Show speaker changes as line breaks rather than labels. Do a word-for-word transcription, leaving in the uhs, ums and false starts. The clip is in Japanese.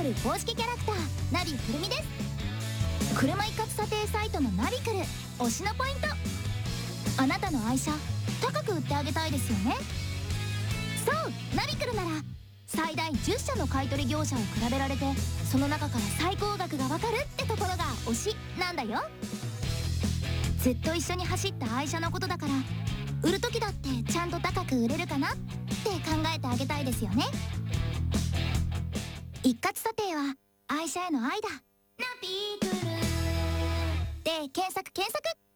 クル公式キャラクターナビくるみです。車一括査定サイトのナビクル推しのポイント、あなたの愛車高く売ってあげたいですよね。そうナビクルなら最大じゅっしゃの買取業者を比べられて、その中から最高額がわかるってところが推しなんだよ。ずっと一緒に走った愛車のことだから、売る時だってちゃんと高く売れるかなって考えてあげたいですよね。一括査定は愛車への愛だ。ナビクルで検索検索。